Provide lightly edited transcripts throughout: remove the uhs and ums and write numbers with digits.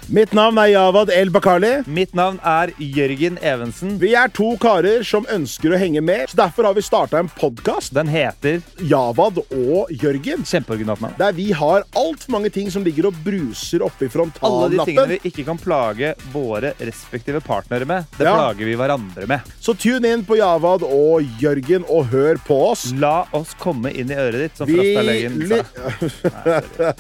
Mitt navn Javad El Bakali. Mitt navn Jørgen Evensen. Vi 2 karer som ønsker å henge med, så derfor har vi startet en podcast. Den heter Javad og Jørgen. Kjempeoriginalt navn. Der vi har alt for mange ting som ligger og bruser oppe i frontallappen. Alle de tingene vi ikke kan plage våre respektive partnere med, det plager vi hverandre med. Så tune inn på Javad og Jørgen og hør på oss. La oss komme inn i øret ditt, som Frastalegen sa.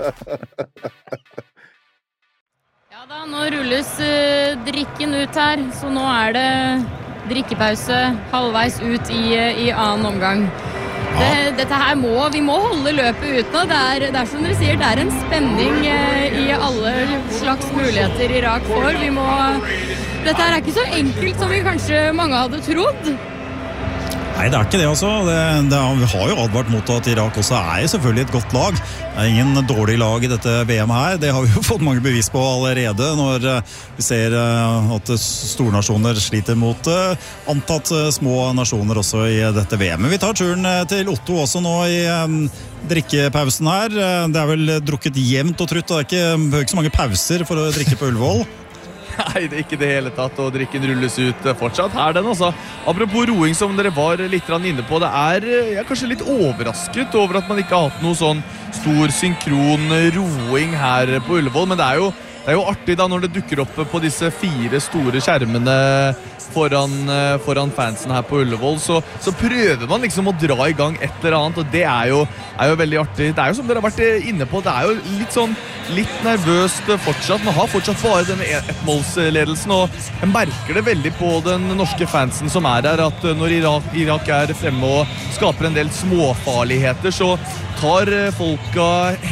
Ja da, nå rulles drikken ut her, så nå det drikkepause halvveis ut i annen omgang. Dette her vi må holde løpet ut nå. Det som dere sier, det en spenning i alle slags muligheter Irak får. Dette her ikke så enkelt som vi kanskje mange hadde trodd. Nei, det ikke det også. Vi har jo advart mot at Irak også selvfølgelig et godt lag. Det ingen dårlig lag i dette VM her. Det har vi jo fått mange bevis på allerede når vi ser at stornasjoner sliter mot antatt små nasjoner også i dette VM. Men vi tar turen til Otto også nå i drikkepausen her. Det vel drukket jevnt og trutt, og det behøver ikke så mange pauser for å drikke på Ullevål. Nei, det ikke det hele tatt, og drikken rulles ut fortsatt. Den altså. Apropos roing, som dere var litt inne på, det jeg kanskje litt overrasket over at man ikke har hatt noe sånn stor synkron roing her på Ullevål, men det jo artig da når det dukker opp på disse 4 store skjermene foran fansen her på Ullevål, så prøver man liksom å dra i gang et eller annet, og det jo veldig artig. Det jo som dere har vært inne på, det jo litt nervøst fortsatt. Man har fortsatt bare denne ettmålsledelsen, og jeg merker det veldig på den norske fansen som her, at når Irak fremme og skaper en del småfarligheter, så tar folka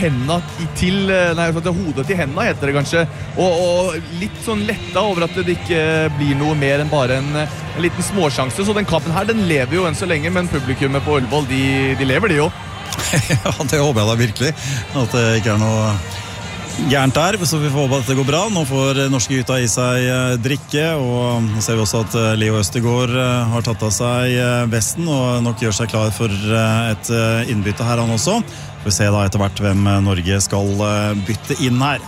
hodet til hendene, heter det kanskje, og litt sånn letta over at det ikke blir noe mer enn bare en liten småsjanse. Så den kampen her, den lever jo enn så lenge, men publikummet på Ullevål, de lever de jo. Ja, det håper jeg da virkelig, at det ikke noe gærent der, så vi får håpe at det går bra. Nå får norske gutta i seg drikke, og nå ser vi også at Leo Østegård har tatt av seg vesten, og nok gjør seg klar for et innbytte her han også. Vi ser da etter hvert hvem Norge skal bytte inn her.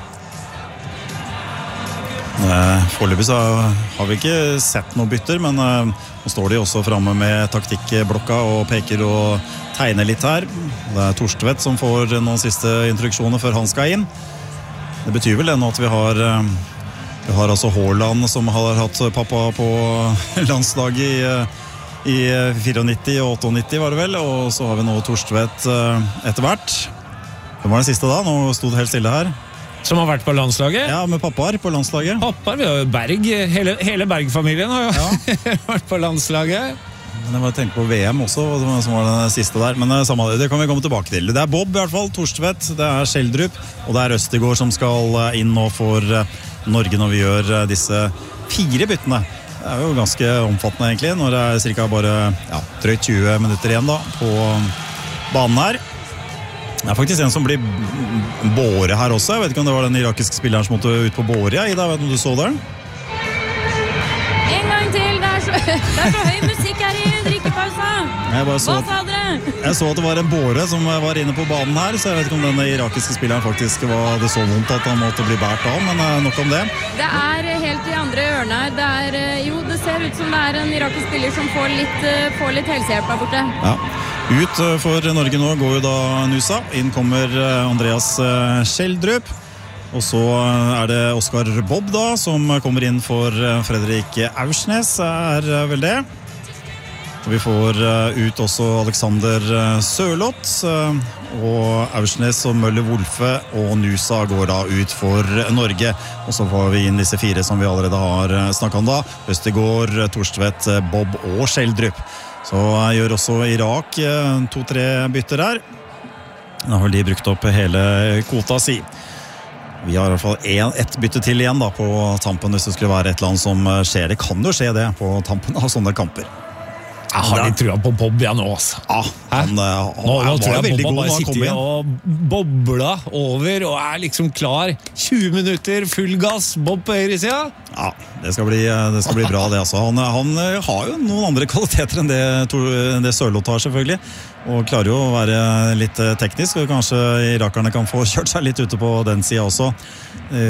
Foreløpig så har vi ikke sett noen bytter, men nå står de også fremme med taktikkblokka og peker og tegner litt her. Det Torstvedt som får noen siste instruksjoner før han skal inn. Det betyr vel nå at vi har altså Haaland som har hatt pappa på landslaget i 94 og 98 var det vel, og så har vi nå Torstvedt etter hvert. Hvem var den siste da? Nå stod det helt stille her. Som har vært på landslaget? Ja, med pappaer på landslaget. Pappaer, vi har jo Berg, hele Berg-familien har jo vært på landslaget. Men jeg må tenke på VM også, som var den siste der. Men det kan vi komme tilbake til. Det Bob i hvert fall, Torstvedt, det Schjelderup, og det Østegård som skal inn nå for Norge når vi gjør disse 4 byttene. Det jo ganske omfattende egentlig, når det cirka bare drøyt 20 minutter igjen da, på banen her. Det faktisk en som blir båret her også. Jeg vet ikke om det var den irakiske spilleren som måtte ut på båret. Ida, vet du om du så det? En gang til, det så høy musikk her i drikkepausa. Hva sa dere? Jeg så at det var en båre som var inne på banen her, så jeg vet ikke om den irakiske spilleren faktisk hadde så vondt at han måtte bli bært av, men nok om det. Det helt i andre hjørnet her. Det ser ut som det en irakisk spiller som får litt helsehjelp her borte. Ja. Ut for Norge nå går jo da Nusa. Inn kommer Andreas Schjelderup. Og så det Oskar Bob da, som kommer inn for Fredrik Aursnes, vel det. Og vi får ut også Alexander Sørloth, og Aursnes og Møller Wolfe og Nusa går da ut for Norge. Og så får vi inn disse 4 som vi allerede har snakket om da. Østegård, Torstvedt, Bob og Schjelderup. Så gjør også Irak 2-3 bytter her. Da har de brukt opp hele kvota si. Vi har i hvert fall ett bytte til igjen da, på tampen hvis det skulle være et eller annet som skjer. Det kan jo skje det på tampen av sånne kamper. Jeg har litt trua på Bob igjen nå, altså. Ja, han var veldig god når han kom inn. Og bobla over og liksom klar. 20 minutter, full gass, Bob på høyre siden. Ja, det skal bli bra det altså. Han har jo noen andre kvaliteter enn det Sørloth har selvfølgelig. Og klarer jo å være litt teknisk, og kanskje irakerne kan få kjørt seg litt ute på den siden også.